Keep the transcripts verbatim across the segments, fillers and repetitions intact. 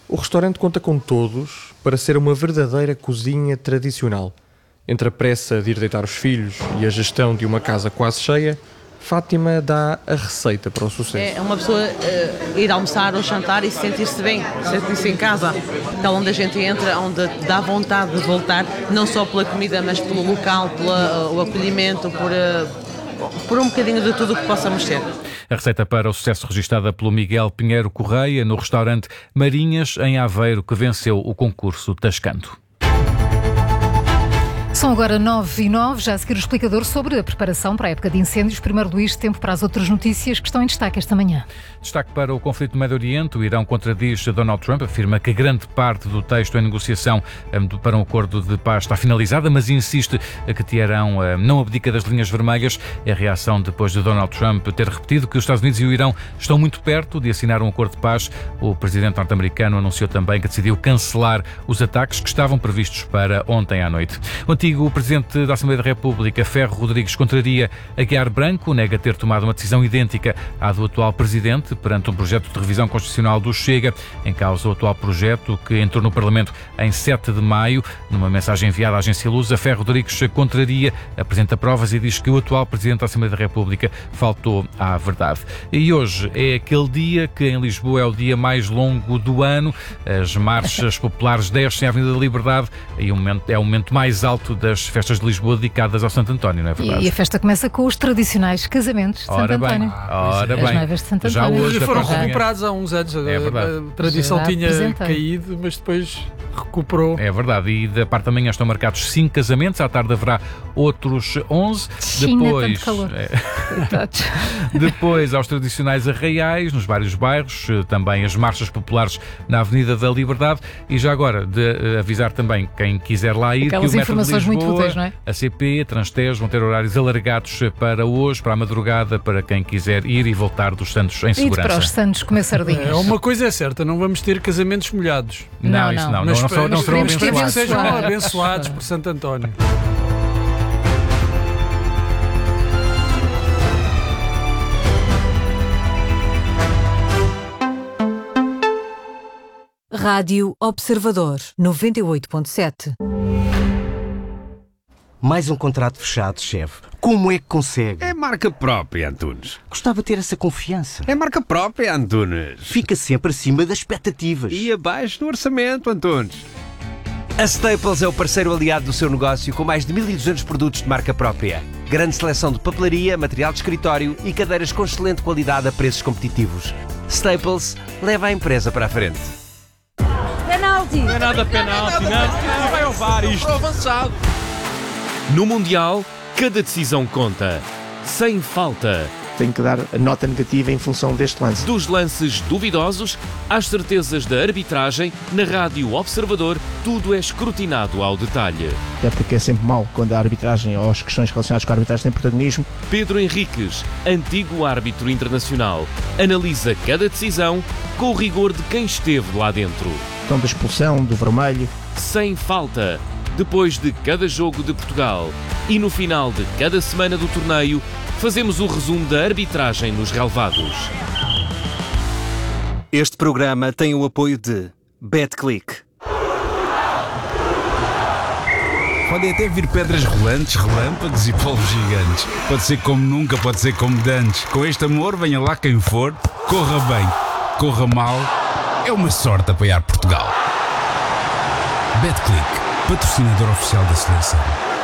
O restaurante conta com todos para ser uma verdadeira cozinha tradicional. Entre a pressa de ir deitar os filhos e a gestão de uma casa quase cheia, Fátima dá a receita para o sucesso. É uma pessoa uh, ir almoçar ou jantar e sentir-se bem, sentir-se em casa. Então, onde a gente entra, onde dá vontade de voltar, não só pela comida, mas pelo local, pelo uh, acolhimento, por, uh, por um bocadinho de tudo o que possamos ter. A receita para o sucesso registada pelo Miguel Pinheiro Correia no restaurante Marinhas, em Aveiro, que venceu o concurso Tascando. São agora nove e nove, já a seguir o explicador sobre a preparação para a época de incêndios. Primeiro, Luís, tempo para as outras notícias que estão em destaque esta manhã. Destaque para o conflito no Médio Oriente. O Irão contradiz Donald Trump, afirma que grande parte do texto em negociação para um acordo de paz está finalizada, mas insiste que Teherão não abdica das linhas vermelhas. É a reação depois de Donald Trump ter repetido que os Estados Unidos e o Irão estão muito perto de assinar um acordo de paz. O presidente norte-americano anunciou também que decidiu cancelar os ataques que estavam previstos para ontem à noite. O antigo O presidente da Assembleia da República, Ferro Rodrigues, contraria Aguiar Branco, nega ter tomado uma decisão idêntica à do atual presidente perante um projeto de revisão constitucional do Chega. Em causa o atual projeto que entrou no Parlamento em sete de maio. Numa mensagem enviada à agência Lusa, Ferro Rodrigues contraria, apresenta provas e diz que o atual presidente da Assembleia da República faltou à verdade. E hoje é aquele dia que em Lisboa é o dia mais longo do ano. As marchas populares descem à Avenida da Liberdade e é o momento mais alto das festas de Lisboa dedicadas ao Santo António, não é verdade? E a festa começa com os tradicionais casamentos de ora Santo bem, António. Ora As bem. noivas de Santo Já António. hoje foram pandemia... recuperados há uns anos. É verdade. A tradição Já tinha apresentei. caído, mas depois recuperou. É verdade. E da parte da manhã estão marcados cinco casamentos. À tarde haverá outros onze. China, Depois, tanto calor. É... Depois, aos tradicionais arraiais, nos vários bairros. Também as marchas populares na Avenida da Liberdade. E já agora, de avisar também quem quiser lá ir Aquelas que o Metro de informações Lisboa, muito úteis, não é? a C P, a Transtejo vão ter horários alargados para hoje, para a madrugada, para quem quiser ir e voltar dos Santos em E segurança. para os Santos comer sardinhas. É, uma coisa é certa, não vamos ter casamentos molhados. Não, Não, isso não. não. Mas Não, não, são- não mas serão esperemos que abençoados. sejam Abençoados. abençoados por Santo António. Rádio Observador, noventa e oito ponto sete. Mais um contrato fechado, chefe. Como é que consegue? É marca própria, Antunes. Gostava de ter essa confiança. É marca própria, Antunes. Fica sempre acima das expectativas. E abaixo do orçamento, Antunes. A Staples é o parceiro aliado do seu negócio com mais de mil e duzentos produtos de marca própria. Grande seleção de papelaria, material de escritório e cadeiras com excelente qualidade a preços competitivos. Staples leva a empresa para a frente. Penalti! Não é nada penalti, não. Não vai ao V A R isto. Avançado. No Mundial, cada decisão conta. Sem falta. Tenho que dar a nota negativa em função deste lance. Dos lances duvidosos às certezas da arbitragem, na Rádio Observador, tudo é escrutinado ao detalhe. É porque é sempre mau quando a arbitragem ou as questões relacionadas com a arbitragem têm protagonismo. Pedro Henriques, antigo árbitro internacional, analisa cada decisão com o rigor de quem esteve lá dentro. Então, da expulsão, do vermelho. Sem falta. Depois de cada jogo de Portugal e no final de cada semana do torneio, fazemos o resumo da arbitragem nos relevados. Este programa tem o apoio de BetClick. Podem até vir pedras rolantes, relâmpagos e polvos gigantes. Pode ser como nunca, pode ser como dantes. Com este amor, venha lá quem for, corra bem, corra mal. É uma sorte apoiar Portugal. BetClick, patrocinador oficial da seleção.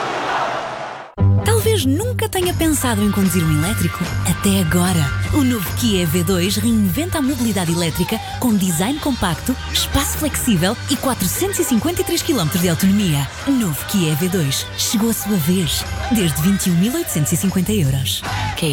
Talvez nunca tenha pensado em conduzir um elétrico. Até agora. O novo Kia E V dois reinventa a mobilidade elétrica com design compacto, espaço flexível e quatrocentos e cinquenta e três quilómetros de autonomia. Novo Kia E V dois. Chegou a sua vez. Desde vinte e um mil oitocentos e cinquenta euros. Kia.